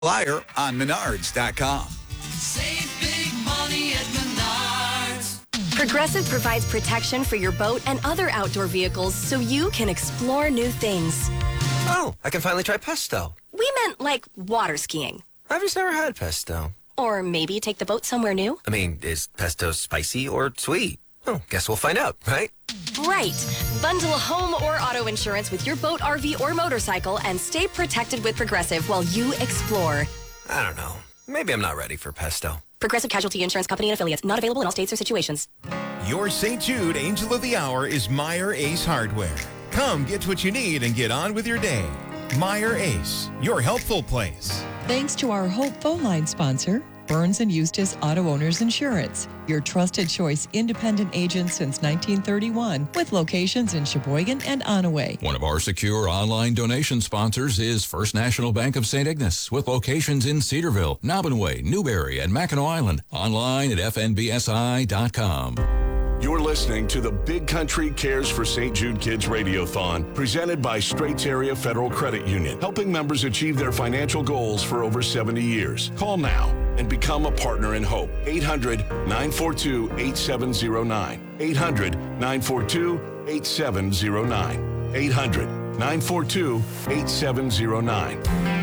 Flyer on Menards.com. Save big money at Menards. Progressive provides protection for your boat and other outdoor vehicles so you can explore new things. Oh, I can finally try pesto. We meant like water skiing. I've just never had pesto. Or maybe take the boat somewhere new. I mean, is pesto spicy or sweet? Oh, guess we'll find out, right? Right. Bundle home or auto insurance with your boat, RV, or motorcycle and stay protected with Progressive while you explore. I don't know. Maybe I'm not ready for pesto. Progressive Casualty Insurance Company and Affiliates. Not available in all states or situations. Your St. Jude Angel of the Hour is Meyer Ace Hardware. Come get what you need and get on with your day. Meyer Ace, your helpful place. Thanks to our Hope phone line sponsor, Burns & Eustace Auto Owners Insurance, your trusted choice independent agent since 1931 with locations in Sheboygan and Onaway. One of our secure online donation sponsors is First National Bank of St. Ignace with locations in Cedarville, Nobbinway, Newberry, and Mackinac Island. Online at fnbsi.com. You're listening to the Big Country Cares for St. Jude Kids Radiothon, presented by Straits Area Federal Credit Union, helping members achieve their financial goals for over 70 years. Call now and become a partner in hope. 800-942-8709. 800-942-8709. 800-942-8709.